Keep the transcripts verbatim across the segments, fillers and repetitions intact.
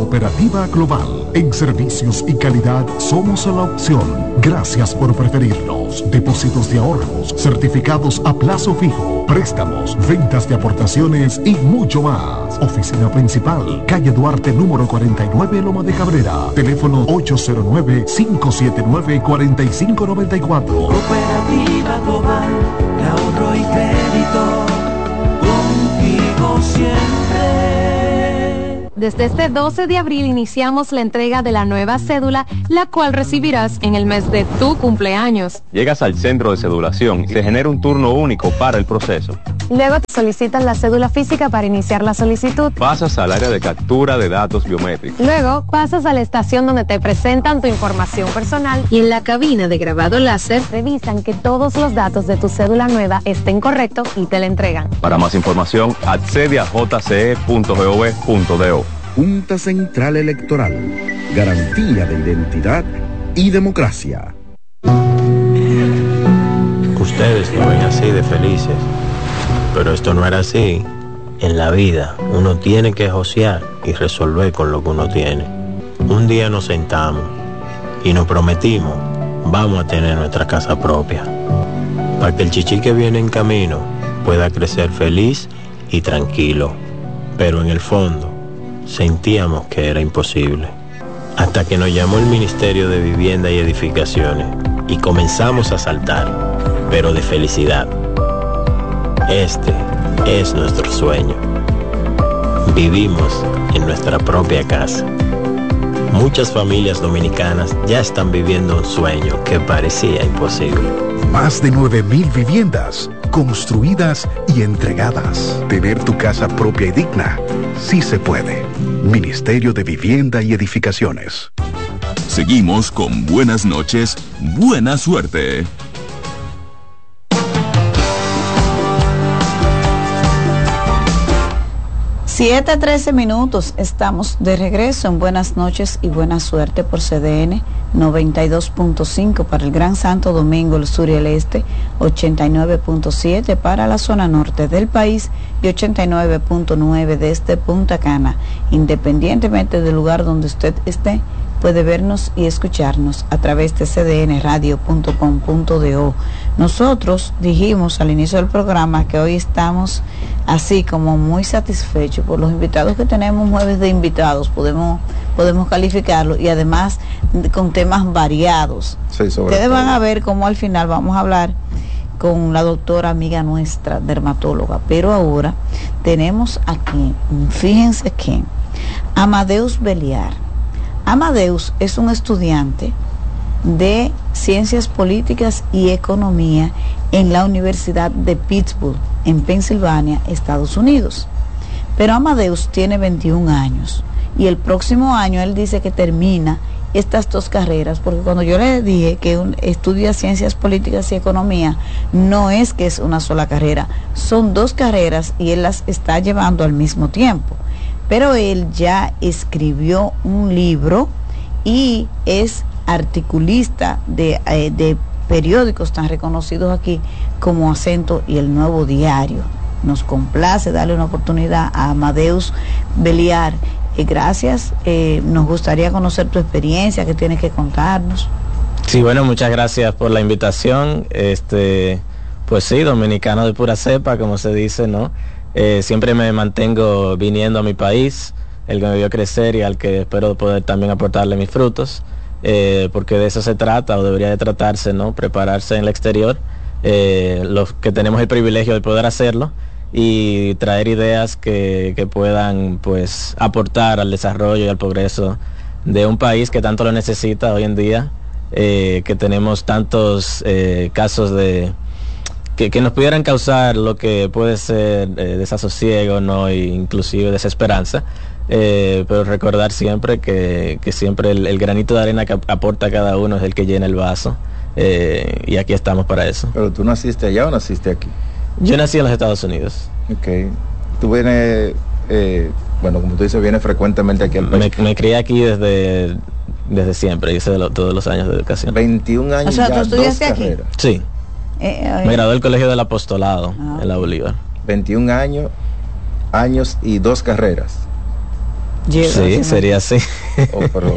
Cooperativa Global. En servicios y calidad somos la opción. Gracias por preferirnos. Depósitos de ahorros, certificados a plazo fijo, préstamos, ventas de aportaciones y mucho más. Oficina principal, calle Duarte número cuarenta y nueve, Loma de Cabrera. Teléfono ocho cero nueve, cinco siete nueve, cuatro cinco nueve cuatro. Cooperativa Global, de ahorro y crédito, contigo siempre. Desde este doce de abril iniciamos la entrega de la nueva cédula, la cual recibirás en el mes de tu cumpleaños. Llegas al centro de cedulación y se genera un turno único para el proceso. Luego te solicitan la cédula física para iniciar la solicitud. Pasas al área de captura de datos biométricos. Luego pasas a la estación donde te presentan tu información personal y en la cabina de grabado láser revisan que todos los datos de tu cédula nueva estén correctos y te la entregan. Para más información, accede a j c e punto gov punto do. Junta Central Electoral, garantía de identidad y democracia. Ustedes lo ven así de felices, pero esto no era así. En la vida uno tiene que josear y resolver con lo que uno tiene. Un día nos sentamos y nos prometimos, vamos a tener nuestra casa propia, para que el chichi que viene en camino pueda crecer feliz y tranquilo. Pero en el fondo sentíamos que era imposible, hasta que nos llamó el Ministerio de Vivienda y Edificaciones y comenzamos a saltar, pero de felicidad. Este es nuestro sueño. Vivimos en nuestra propia casa. Muchas familias dominicanas ya están viviendo un sueño que parecía imposible. Más de nueve mil viviendas construidas y entregadas. Tener tu casa propia y digna, sí se puede. Ministerio de Vivienda y Edificaciones. Seguimos con Buenas noches, buena suerte. siete trece minutos, estamos de regreso en Buenas noches y buena suerte por C D N noventa y dos punto cinco para el Gran Santo Domingo, el sur y el este, ochenta y nueve punto siete para la zona norte del país y ochenta y nueve punto nueve desde Punta Cana. Independientemente del lugar donde usted esté, puede vernos y escucharnos a través de c d n radio punto com punto do. Nosotros dijimos al inicio del programa que hoy estamos así como muy satisfechos por los invitados que tenemos, jueves de invitados, podemos podemos calificarlo, y además con temas variados. Sí, ustedes van a ver cómo al final vamos a hablar con la doctora amiga nuestra, dermatóloga, pero ahora tenemos aquí, fíjense que Amadeus Beliar. Amadeus es un estudiante de Ciencias Políticas y Economía en la Universidad de Pittsburgh, en Pensilvania, Estados Unidos. Pero Amadeus tiene veintiún años y el próximo año él dice que termina estas dos carreras, porque cuando yo le dije que un, estudia Ciencias Políticas y Economía, no es que es una sola carrera, son dos carreras y él las está llevando al mismo tiempo. Pero él ya escribió un libro y es articulista de, eh, de periódicos tan reconocidos aquí como Acento y El Nuevo Diario. Nos complace darle una oportunidad a Amadeus Beliar. Eh, gracias, eh, nos gustaría conocer tu experiencia, que tienes que contarnos. Sí, bueno, muchas gracias por la invitación. Este, pues sí, dominicano de pura cepa, como se dice, ¿no? Eh, siempre me mantengo viniendo a mi país, el que me vio crecer y al que espero poder también aportarle mis frutos, eh, porque de eso se trata, o debería de tratarse, ¿no? Prepararse en el exterior, eh, los que tenemos el privilegio de poder hacerlo y traer ideas que, que puedan, pues, aportar al desarrollo y al progreso de un país que tanto lo necesita hoy en día, eh, que tenemos tantos eh, casos de Que, que nos pudieran causar lo que puede ser eh, desasosiego, ¿no? E inclusive desesperanza, eh, pero recordar siempre que, que siempre el, el granito de arena que aporta cada uno es el que llena el vaso, eh, y aquí estamos para eso. ¿Pero tú naciste allá o naciste aquí? Yo nací en los Estados Unidos. Ok. ¿Tú vienes, eh, bueno, como tú dices, vienes frecuentemente aquí al país? Me, me crié aquí desde, desde siempre, hice lo, todos los años de educación. veintiún años, o sea, ya, ¿tú estudiaste dos aquí? carreras. Sí. Eh, eh, Me gradué del Colegio del Apostolado, ah, en la Bolívar. veintiún años, años y dos carreras. Llega, sí, sería así. Oh, pero,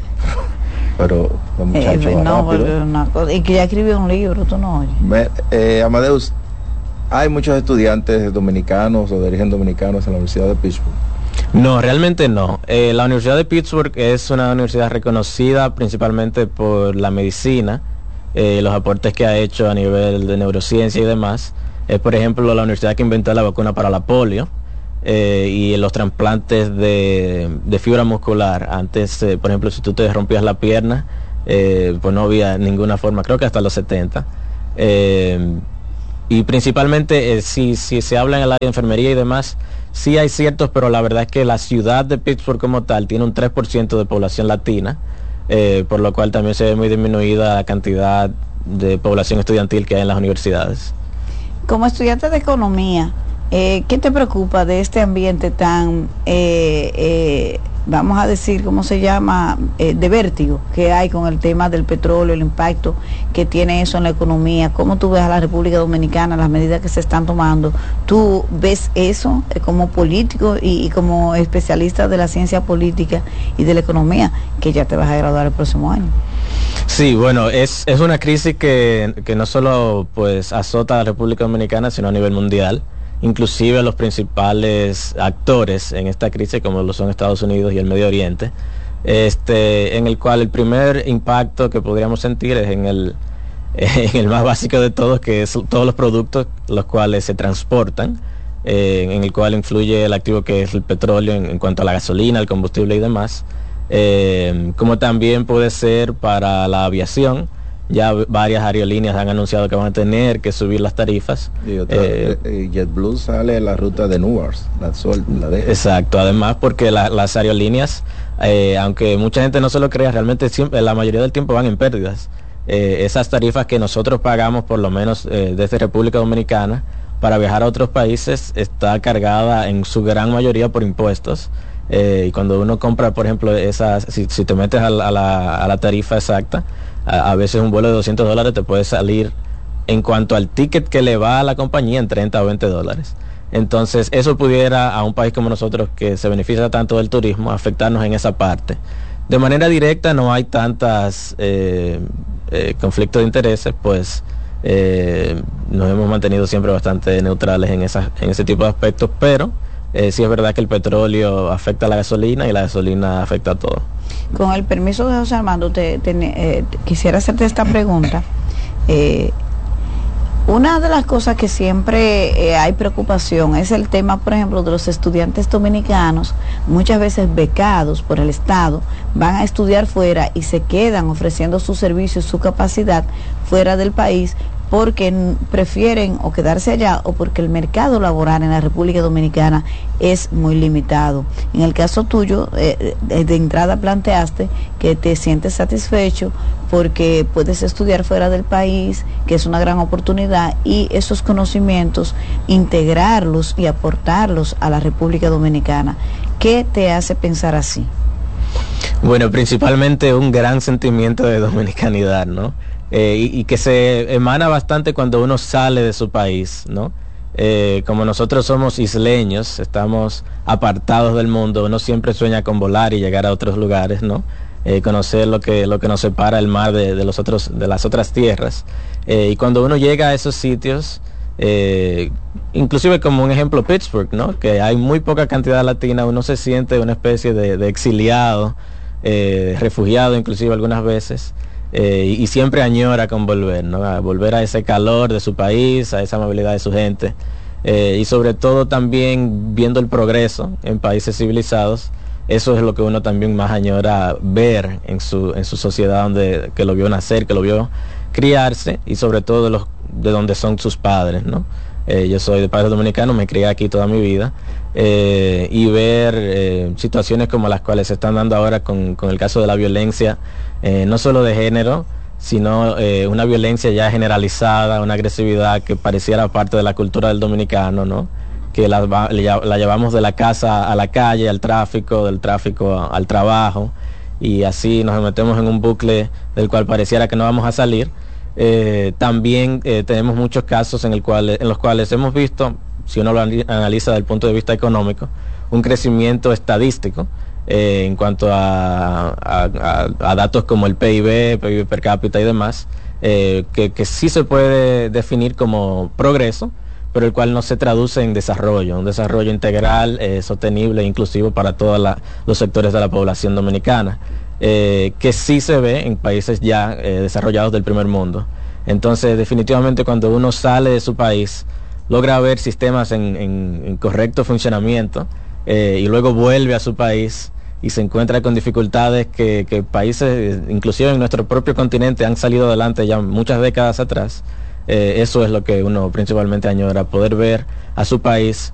pero los muchachos eh, no, rápido. una cosa, y que ya escribió un libro, tú no oyes. Me, eh, Amadeus, hay muchos estudiantes dominicanos o de origen dominicano en la Universidad de Pittsburgh. No, realmente no. Eh, la Universidad de Pittsburgh es una universidad reconocida principalmente por la medicina, eh, los aportes que ha hecho a nivel de neurociencia y demás. Es, por ejemplo, la universidad que inventó la vacuna para la polio eh, y los trasplantes de, de fibra muscular. Antes, eh, por ejemplo, si tú te rompías la pierna, eh, pues no había ninguna forma, creo que hasta los setenta. Eh, y principalmente, eh, si, si se habla en el área de enfermería y demás, sí hay ciertos, pero la verdad es que la ciudad de Pittsburgh como tal tiene un tres por ciento de población latina, eh, por lo cual también se ve muy disminuida la cantidad de población estudiantil que hay en las universidades. Como estudiante de economía, eh, ¿qué te preocupa de este ambiente tan, eh, eh, vamos a decir, ¿cómo se llama?, eh, de vértigo que hay con el tema del petróleo, el impacto que tiene eso en la economía? ¿Cómo tú ves a la República Dominicana, las medidas que se están tomando? ¿Tú ves eso eh, como político y, y como especialista de la ciencia política y de la economía, que ya te vas a graduar el próximo año? Sí, bueno, es, es una crisis que, que no solo pues azota a la República Dominicana, sino a nivel mundial. Inclusive los principales actores en esta crisis, como lo son Estados Unidos y el Medio Oriente, este, en el cual el primer impacto que podríamos sentir es en el, en el más básico de todos, que es todos los productos los cuales se transportan, eh, en el cual influye el activo que es el petróleo en, en cuanto a la gasolina, el combustible y demás, eh, como también puede ser para la aviación. Ya varias aerolíneas han anunciado que van a tener que subir las tarifas. Y otra, eh, eh, JetBlue sale de la ruta de Newark, la, sol, la de... Exacto, además porque la, las aerolíneas, eh, aunque mucha gente no se lo crea, realmente siempre, la mayoría del tiempo van en pérdidas. Eh, esas tarifas que nosotros pagamos, por lo menos eh, desde República Dominicana, para viajar a otros países, está cargada en su gran mayoría por impuestos. Eh, y cuando uno compra, por ejemplo, esas, si, si te metes a la, a la, a la tarifa exacta, a, a veces un vuelo de doscientos dólares te puede salir, en cuanto al ticket que le va a la compañía, en treinta o veinte dólares. Entonces eso pudiera a un país como nosotros, que se beneficia tanto del turismo, afectarnos en esa parte. De manera directa no hay tantas eh, eh, conflictos de intereses, pues eh, nos hemos mantenido siempre bastante neutrales en, esa, en ese tipo de aspectos, pero Eh, sí es verdad que el petróleo afecta a la gasolina y la gasolina afecta a todo. Con el permiso de José Armando, te, te, eh, quisiera hacerte esta pregunta. Eh, una de las cosas que siempre eh, hay preocupación es el tema, por ejemplo, de los estudiantes dominicanos, muchas veces becados por el Estado, van a estudiar fuera y se quedan ofreciendo sus servicios, su capacidad fuera del país, porque prefieren o quedarse allá o porque el mercado laboral en la República Dominicana es muy limitado. En el caso tuyo, eh, de entrada planteaste que te sientes satisfecho porque puedes estudiar fuera del país, que es una gran oportunidad, y esos conocimientos integrarlos y aportarlos a la República Dominicana. ¿Qué te hace pensar así? Bueno, principalmente un gran sentimiento de dominicanidad, ¿no? Eh, y, y que se emana bastante cuando uno sale de su país, ¿no? Eh, como nosotros somos isleños, estamos apartados del mundo, uno siempre sueña con volar y llegar a otros lugares, ¿no? Eh, conocer lo que lo que nos separa el mar de, de los otros de las otras tierras. Eh, y cuando uno llega a esos sitios, eh, inclusive como un ejemplo Pittsburgh, ¿no? Que hay muy poca cantidad latina, uno se siente una especie de, de exiliado, eh, refugiado inclusive algunas veces. Eh, y, y siempre añora con volver, ¿no? A volver a ese calor de su país, a esa amabilidad de su gente, eh, y sobre todo también viendo el progreso en países civilizados. Eso es lo que uno también más añora ver en su en su sociedad, donde que lo vio nacer, que lo vio criarse, y sobre todo de los de donde son sus padres, ¿no? Eh, yo soy de padres dominicanos, me crié aquí toda mi vida, eh, y ver eh, situaciones como las cuales se están dando ahora con, con el caso de la violencia, eh, no solo de género, sino eh, una violencia ya generalizada, una agresividad que pareciera parte de la cultura del dominicano, ¿no? Que la, la, la llevamos de la casa a la calle, al tráfico, del tráfico al trabajo, y así nos metemos en un bucle del cual pareciera que no vamos a salir. Eh, también eh, tenemos muchos casos en, el cual, en los cuales hemos visto, si uno lo analiza desde el punto de vista económico, un crecimiento estadístico eh, en cuanto a, a, a, a datos como el P I B, P I B per cápita y demás, eh, que, que sí se puede definir como progreso, pero el cual no se traduce en desarrollo, un desarrollo integral, eh, sostenible e inclusivo para todos los sectores de la población dominicana, eh, que sí se ve en países ya eh, desarrollados del primer mundo. Entonces, definitivamente, cuando uno sale de su país, logra ver sistemas en, en, en correcto funcionamiento, eh, y luego vuelve a su país y se encuentra con dificultades que, que países, inclusive en nuestro propio continente, han salido adelante ya muchas décadas atrás. Eh, eso es lo que uno principalmente añora, poder ver a su país